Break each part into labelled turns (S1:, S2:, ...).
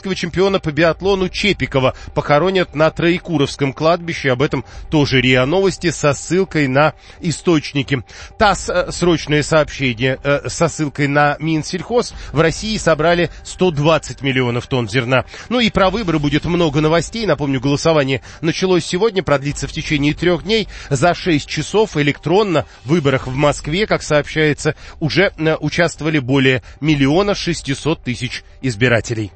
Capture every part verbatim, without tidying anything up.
S1: олимпийского чемпиона по биатлону Чепикова похоронят на Троекуровском кладбище. Об этом тоже РИА Новости со ссылкой на источники. ТАСС, срочное сообщение со ссылкой на Минсельхоз. В России собрали сто двадцать миллионов тонн зерна. Ну и про выборы будет много новостей. Напомню, голосование началось сегодня, продлится в течение трех дней. За шесть часов электронно в выборах в Москве, как сообщается, уже участвовали более миллиона шестисот тысяч избирателей.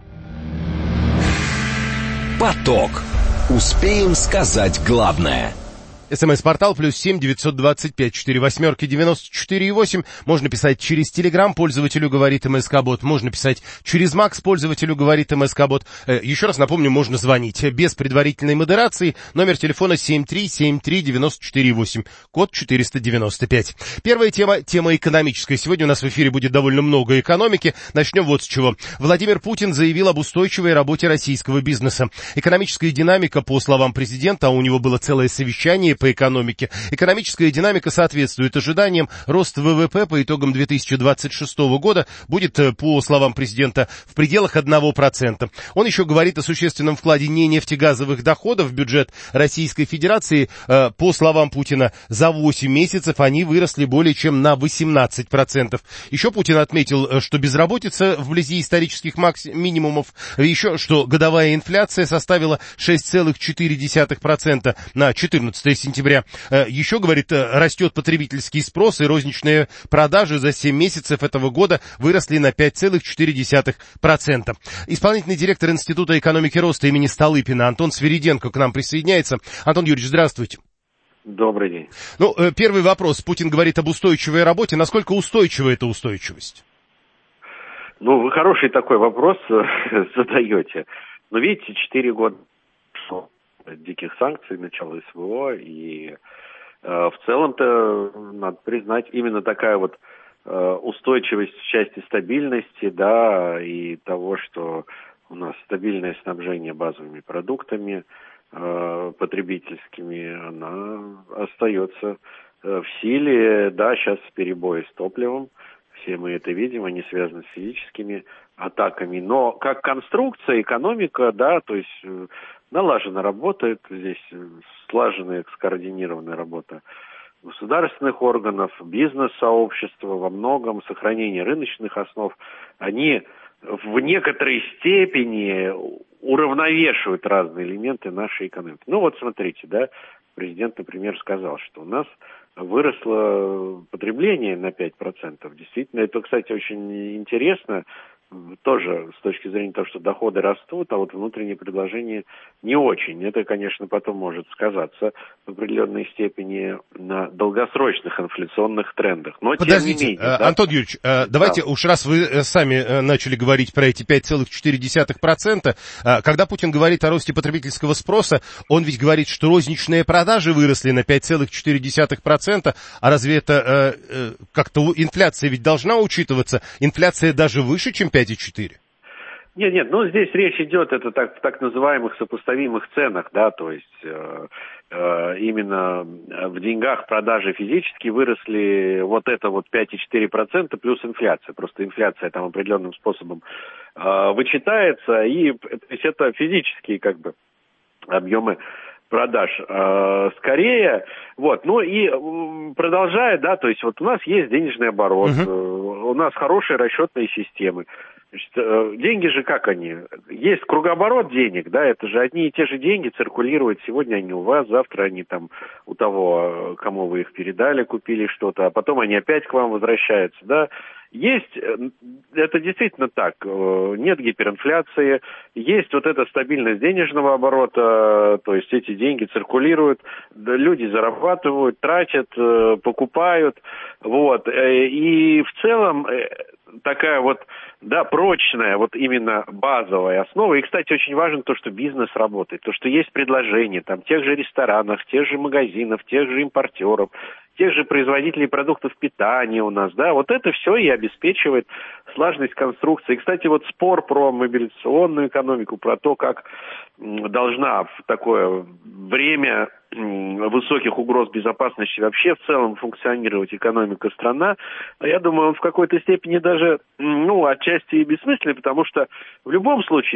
S2: Поток. Успеем сказать главное.
S1: СМС-портал плюс семь девятьсот двадцать пять четыре восьмерки девяносто четыре восемь. Можно писать через Телеграм, пользователю говорит МСК-бот. Можно писать через Макс, пользователю говорит МСК-бот. Э, еще раз напомню, можно звонить без предварительной модерации. Номер телефона семь три семь три девять четыре восемь, код четыреста девяносто пять. Первая тема, тема экономическая. Сегодня у нас в эфире будет довольно много экономики. Начнем вот с чего. Владимир Путин заявил об устойчивой работе российского бизнеса. Экономическая динамика, по словам президента, а у него было целое совещание по экономике. Экономическая динамика соответствует ожиданиям. Рост ВВП по итогам две тысячи двадцать шестого года будет, по словам президента, в пределах одного процента. Он еще говорит о существенном вкладе ненефтегазовых доходов в бюджет Российской Федерации. По словам Путина, за восемь месяцев они выросли более чем на восемнадцать процентов. Еще Путин отметил, что безработица вблизи исторических макс- минимумов, еще что годовая инфляция составила шесть целых четыре десятых процента на четырнадцатое сентября. Еще, говорит, растет потребительский спрос, и розничные продажи за семь месяцев этого года выросли на пять целых четыре десятых процента. Исполнительный директор Института экономики роста имени Столыпина Антон Свириденко к нам присоединяется. Антон Юрьевич, здравствуйте.
S3: Добрый день.
S1: Ну, первый вопрос. Путин говорит об устойчивой работе. Насколько устойчива эта устойчивость?
S3: Ну, вы хороший такой вопрос задаете. Но видите, четыре года диких санкций, начало СВО, и э, в целом-то, надо признать, именно такая вот э, устойчивость в части стабильности, да, и того, что у нас стабильное снабжение базовыми продуктами э, потребительскими, она остается э, в силе. Да, сейчас перебои с топливом, все мы это видим, они связаны с физическими атаками, но как конструкция, экономика, да, то есть э, налаженно работает, здесь слаженная, скоординированная работа государственных органов, бизнес-сообщества во многом, сохранение рыночных основ, они в некоторой степени уравновешивают разные элементы нашей экономики. Ну вот смотрите, да, президент, например, сказал, что у нас выросло потребление на пять процентов. Действительно, это, кстати, очень интересно. Тоже с точки зрения того, что доходы растут, а вот внутреннее предложение не очень. Это, конечно, потом может сказаться в определенной степени на долгосрочных инфляционных трендах. Но
S1: Подождите,
S3: тем не менее, да?
S1: Антон Юрьевич, давайте да. уж раз вы сами начали говорить про эти пять целых четыре десятых процента, когда Путин говорит о росте потребительского спроса, он ведь говорит, что розничные продажи выросли на пять целых четыре десятых процента, а разве это как-то инфляция ведь должна учитываться? Инфляция даже выше, чем пять целых четыре десятых?
S3: Нет, нет, ну здесь речь идет это так, в так называемых сопоставимых ценах, да, то есть э, э, именно в деньгах продажи физически выросли вот это вот пять целых четыре десятых процента плюс инфляция. Просто инфляция там определенным способом э, вычитается, и то есть это физические как бы объемы продаж э, скорее, вот, ну и продолжая, да, то есть вот у нас есть денежный оборот, uh-huh. э, у нас хорошие расчетные системы. Значит, э, деньги же как они? Есть кругооборот денег, да, это же одни и те же деньги циркулируют. Сегодня они у вас, завтра они там у того, кому вы их передали, купили что-то, а потом они опять к вам возвращаются, да. Есть, это действительно так, нет гиперинфляции, есть вот эта стабильность денежного оборота, то есть эти деньги циркулируют, люди зарабатывают, тратят, покупают, вот, и в целом такая вот, да, прочная, вот именно базовая основа. И, кстати, очень важно то, что бизнес работает, то, что есть предложение, там, тех же ресторанов, тех же магазинов, тех же импортеров, тех же производителей продуктов питания у нас, да, вот это все и обеспечивает слаженность конструкции. И, кстати, вот спор про мобилизационную экономику, про то, как должна в такое время высоких угроз безопасности вообще в целом функционировать экономика страна, я думаю, он в какой-то степени даже, ну, отчасти и бессмысленный, потому что в любом случае